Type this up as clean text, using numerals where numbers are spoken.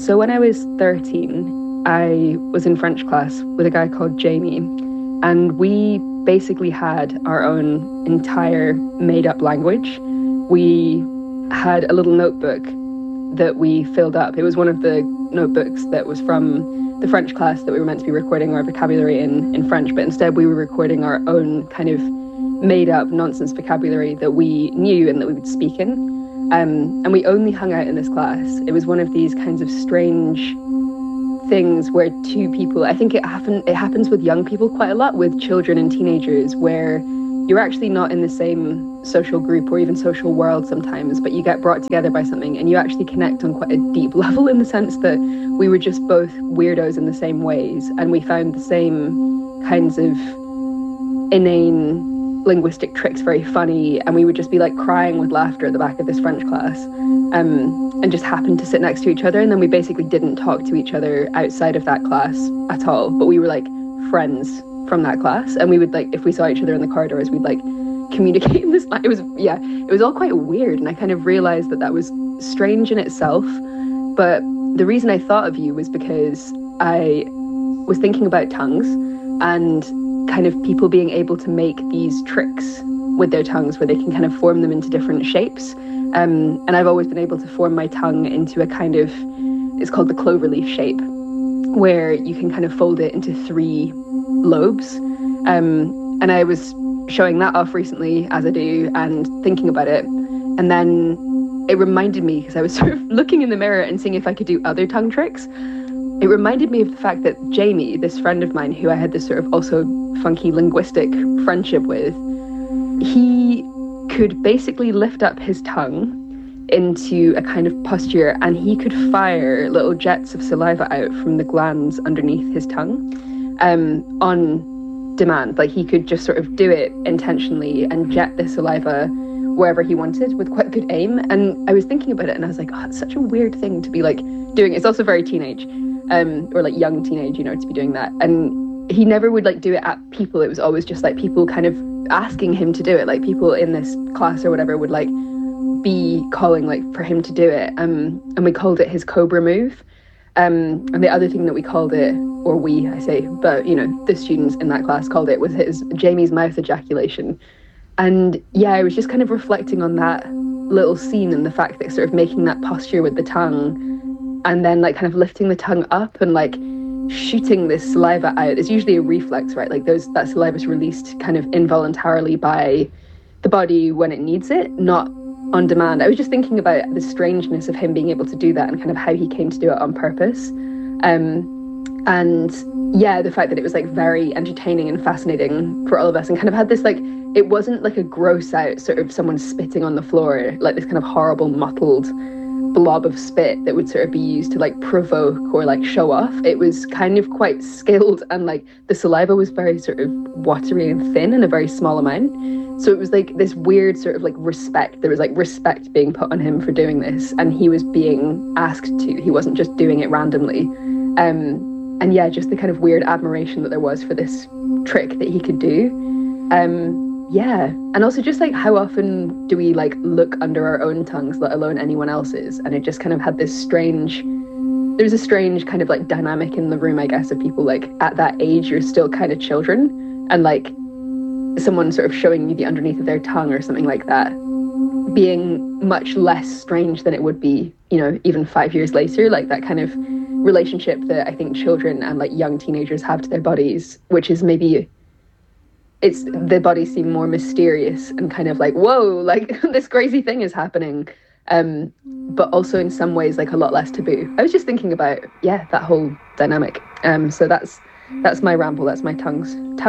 So when I was 13, I was in French class with a guy called Jamie, and we basically had our own entire made-up language. We had a little notebook that we filled up. It was one of the notebooks that was from the French class that we were meant to be recording our vocabulary in French, but instead we were recording our own kind of made-up nonsense vocabulary that we knew and that we would speak in. And we only hung out in this class. It was one of these kinds of strange things where two people, I think it happens with young people quite a lot, with children and teenagers, where you're actually not in the same social group or even social world sometimes, but you get brought together by something and you actually connect on quite a deep level, in the sense that we were just both weirdos in the same ways, and we found the same kinds of inane linguistic tricks very funny, and we would just be like crying with laughter at the back of this French class, and just happened to sit next to each other. And then we basically didn't talk to each other outside of that class at all, but we were like friends from that class, and we would, like, if we saw each other in the corridors, we'd like communicate in this. It was all quite weird, and I kind of realized that was strange in itself. But the reason I thought of you was because I was thinking about tongues and kind of people being able to make these tricks with their tongues where they can kind of form them into different shapes. And I've always been able to form my tongue into a kind of, it's called the cloverleaf shape, where you can kind of fold it into 3 lobes. And I was showing that off recently, as I do, and thinking about it. And then it reminded me, because I was sort of looking in the mirror and seeing if I could do other tongue tricks. It reminded me of the fact that Jamie, this friend of mine who I had this sort of also funky linguistic friendship with, he could basically lift up his tongue into a kind of posture, and he could fire little jets of saliva out from the glands underneath his tongue on demand. Like, he could just sort of do it intentionally and jet the saliva wherever he wanted with quite good aim. And I was thinking about it and I was like, oh, it's such a weird thing to be like doing. It's also very teenage. Or like young teenage, to be doing that. And he never would like do it at people. It was always just like people kind of asking him to do it. Like people in this class or whatever would like be calling like for him to do it. And we called it his cobra move. And the other thing that we called it, or we, I say, but the students in that class called it, was Jamie's mouth ejaculation. And yeah, I was just kind of reflecting on that little scene and the fact that sort of making that posture with the tongue, and then like kind of lifting the tongue up and like shooting this saliva out. It's usually a reflex, right? Like that saliva is released kind of involuntarily by the body when it needs it, not on demand. I was just thinking about the strangeness of him being able to do that and kind of how he came to do it on purpose. And yeah, the fact that it was like very entertaining and fascinating for all of us, and kind of had this like, it wasn't like a gross out sort of someone spitting on the floor, like this kind of horrible mottled blob of spit that would sort of be used to like provoke or like show off. It was kind of quite skilled, and like the saliva was very sort of watery and thin in a very small amount. So it was like this weird sort of like respect. There was like respect being put on him for doing this, and he was being asked to. He wasn't just doing it randomly. And yeah, just the kind of weird admiration that there was for this trick that he could do. Yeah, and also just like how often do we like look under our own tongues, let alone anyone else's? And it just kind of had this there's a strange kind of like dynamic in the room, I guess, of people like at that age, you're still kind of children, and like someone sort of showing you the underneath of their tongue or something like that being much less strange than it would be, even 5 years later, like that kind of relationship that I think children and like young teenagers have to their bodies, which is maybe the bodies seem more mysterious and kind of like, whoa, like this crazy thing is happening. But also in some ways like a lot less taboo. I was just thinking about, that whole dynamic. So that's my ramble. That's my tongue